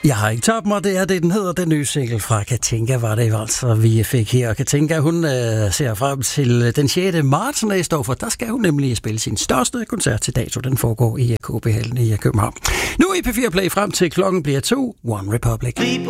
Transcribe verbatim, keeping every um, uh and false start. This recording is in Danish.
Jeg har ikke tabt mig, det er det, den hedder. Den nye single fra Katinka var det altså, vi fik her. Katinka, hun øh, ser frem til den sjette marts næste år, for der skal hun nemlig spille sin største koncert til dato. Den foregår i K B-hallen i København. Nu i P fire Play frem til klokken bliver to. One Republic.